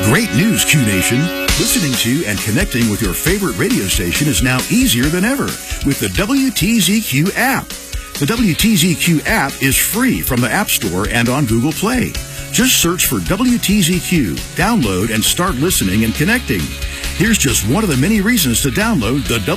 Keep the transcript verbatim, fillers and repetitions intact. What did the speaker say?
Great news, Q Nation. Listening to and connecting with your favorite radio station is now easier than ever with the W T Z Q app. The W T Z Q app is free from the App Store and on Google Play. Just search for W T Z Q, download, and start listening and connecting. Here's just one of the many reasons to download the